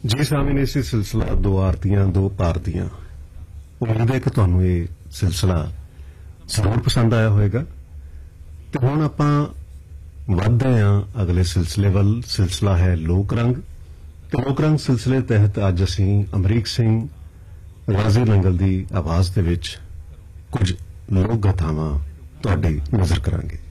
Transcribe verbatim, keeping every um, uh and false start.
ਜੀ ਸਾਹਮਣੇ ਇਸੇ ਸਿਲਸਿਲਾ ਦੋ ਆਰਤੀਆਂ ਦੋ ਪਾਰਤੀਆਂ ਉਮੀਦ ਹੈ ਕਿ ਤੁਹਾਨੂੰ ਇਹ ਸਿਲਸਿਲਾ ਜ਼ਰੂਰ ਪਸੰਦ ਆਇਆ ਹੋਵੇਗਾ ਤੇ ਹੁਣ ਆਪਾਂ ਵਧਦੇ ਹਾਂ ਅਗਲੇ ਸਿਲਸਿਲੇ ਵੱਲ। ਸਿਲਸਿਲਾ ਹੈ ਲੋਕ ਰੰਗ ਤੇ ਲੋਕ ਰੰਗ ਸਿਲਸਿਲੇ ਤਹਿਤ ਅੱਜ ਅਸੀਂ ਅਮਰੀਕ ਸਿੰਘ ਗਾਜ਼ੀ ਨੰਗਲ ਦੀ ਆਵਾਜ਼ ਦੇ ਵਿੱਚ ਕੁਝ ਲੋਕ ਗਾਥਾਵਾਂ ਤੁਹਾਡੀ ਨਜ਼ਰ ਕਰਾਂਗੇ।